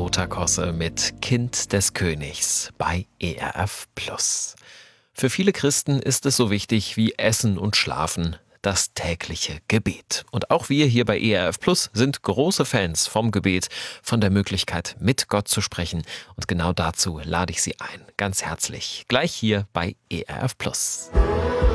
Lothar Kosse mit Kind des Königs bei ERF Plus. Für viele Christen ist es so wichtig wie Essen und Schlafen, das tägliche Gebet. Und auch wir hier bei ERF Plus sind große Fans vom Gebet, von der Möglichkeit, mit Gott zu sprechen. Und genau dazu lade ich Sie ein, ganz herzlich, gleich hier bei ERF Plus.